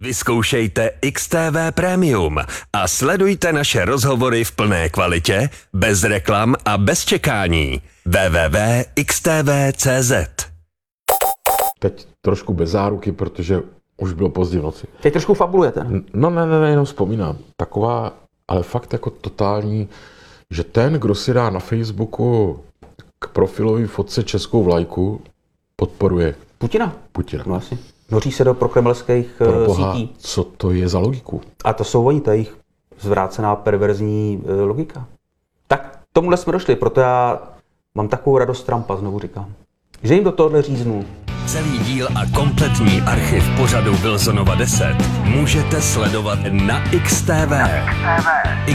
Vyzkoušejte XTV Premium a sledujte naše rozhovory v plné kvalitě, bez reklam a bez čekání. www.xtv.cz. Teď trošku bez záruky, protože už bylo pozdě v noci. Teď trošku fabulujete. No ne, jenom vzpomínám. Taková, ale fakt jako totální, že ten, kdo si dá na Facebooku k profilové fotce českou vlajku, podporuje Putina. No. Vlastně. Noří se do prokremelských Proboha, sítí. co to je za logiku? A to jsou oni, ta jejich zvrácená perverzní logika. Tak tomuhle jsme došli, proto já mám takovou radost Trumpa, znovu říkám. Že jim do tohohle říznu. Celý díl a kompletní archiv pořadu Wilsonova 10 můžete sledovat na XTV.